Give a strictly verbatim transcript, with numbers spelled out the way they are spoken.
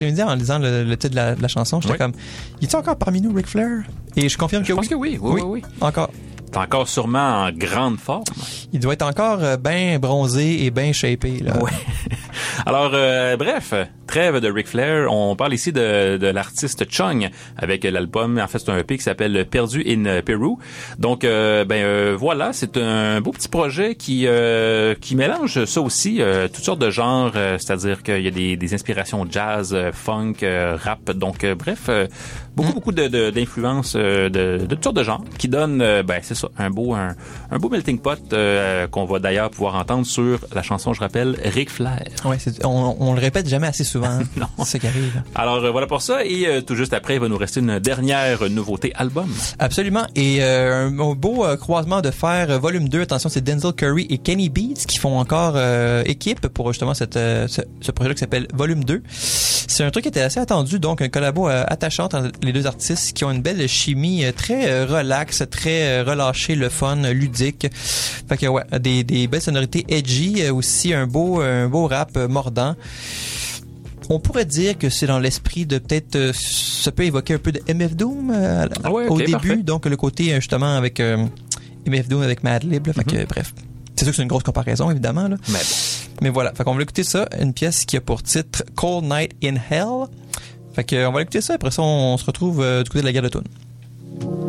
Je me dis en lisant le, le titre de la, de la chanson, j'étais oui. comme, il est encore parmi nous, Ric Flair? Et je confirme que je oui. Je pense que oui, oui, oui, oui. Encore. T'es encore sûrement en grande forme. Il doit être encore euh, bien bronzé et bien shapé, là. Ouais. Alors, euh, bref, trêve de Ric Flair. On parle ici de, de l'artiste Chung avec l'album, en fait, c'est un E P qui s'appelle Perdu in Peru. Donc, euh, ben euh, voilà, c'est un beau petit projet qui euh, qui mélange ça aussi, euh, toutes sortes de genres, euh, c'est-à-dire qu'il y a des, des inspirations jazz, euh, funk, euh, rap. Donc, euh, bref, euh, beaucoup, mm. beaucoup de, de, d'influences euh, de, de toutes sortes de genres qui donnent, euh, ben c'est ça, un beau un, un beau melting pot euh, qu'on va d'ailleurs pouvoir entendre sur la chanson, je rappelle, Ric Flair. Ouais, c'est, on, on le répète jamais assez souvent. Non. C'est ce qui arrive. Alors euh, voilà pour ça, et euh, tout juste après, il va nous rester une dernière nouveauté album. Absolument, et euh, un beau euh, croisement de fer, euh, volume deux, attention, c'est Denzel Curry et Kenny Beats qui font encore euh, équipe pour justement cette, euh, ce, ce projet qui s'appelle volume deux. C'est un truc qui était assez attendu, donc un collabo euh, attachant entre les deux artistes qui ont une belle chimie euh, très euh, relax, très euh, relâchée, le fun, ludique. Fait que ouais, des, des belles sonorités edgy, euh, aussi un beau, un beau rap euh, mordant. On pourrait dire que c'est dans l'esprit de peut-être, euh, ça peut évoquer un peu de M F Doom euh, ah ouais, au okay, début, parfait. Donc le côté justement avec euh, M F Doom avec Madlib, là, fait mm-hmm. que bref. C'est sûr que c'est une grosse comparaison, évidemment, là. Mais bon. Mais voilà. Fait qu'on va écouter ça. Une pièce qui a pour titre Cold Night in Hell. Fait qu'on va écouter ça. Après ça, on se retrouve euh, du côté de la guerre de Toon.